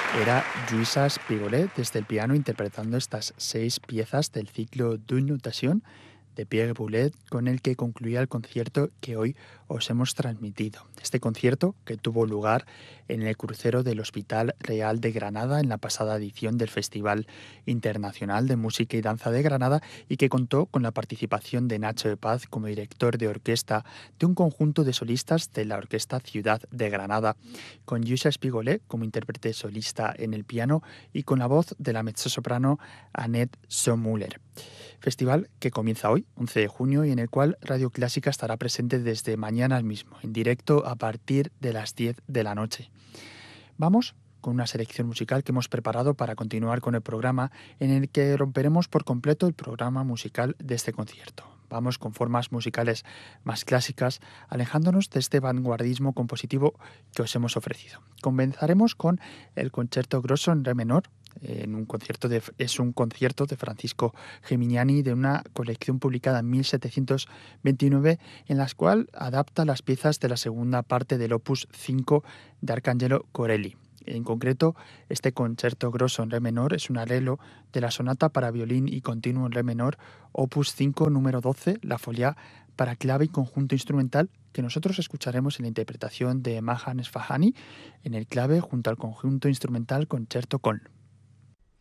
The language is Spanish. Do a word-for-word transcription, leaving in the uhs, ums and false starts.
Era Lluïsa Espigolet desde el piano interpretando estas seis piezas del ciclo D'une Notation de Pierre Boulez, con el que concluía el concierto que hoy os hemos transmitido. Este concierto, que tuvo lugar en el crucero del Hospital Real de Granada en la pasada edición del Festival Internacional de Música y Danza de Granada, y que contó con la participación de Nacho de Paz como director de orquesta de un conjunto de solistas de la Orquesta Ciudad de Granada, con Lluïsa Espigolet como intérprete solista en el piano y con la voz de la mezzosoprano Annette Sommuller. Festival que comienza hoy, once de junio, y en el cual Radio Clásica estará presente desde mañana mismo, en directo a partir de las diez de la noche. Vamos con una selección musical que hemos preparado para continuar con el programa, en el que romperemos por completo el programa musical de este concierto. Vamos con formas musicales más clásicas, alejándonos de este vanguardismo compositivo que os hemos ofrecido. Comenzaremos con el Concerto Grosso en Re menor, en un concierto de, es un concierto de Francisco Geminiani de una colección publicada en mil setecientos veintinueve, en la cual adapta las piezas de la segunda parte del Opus cinco de Arcangelo Corelli. En concreto, este Concerto Grosso en Re menor es un arreglo de la sonata para violín y continuo en Re menor, Opus cinco, número doce, la folia para clave y conjunto instrumental, que nosotros escucharemos en la interpretación de Mahan Esfahani en el clave junto al conjunto instrumental Concerto Coln.